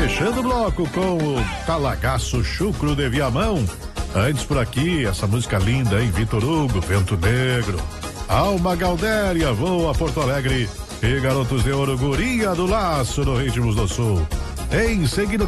Fechando o bloco com o Talagaço Chucro de Viamão. Antes por aqui, essa música linda, hein? Vitor Hugo, Vento Negro. Alma Galdéria, voa Porto Alegre. E Garotos de Ouro, Guria do Laço, no Ritmos do Sul. Em seguida,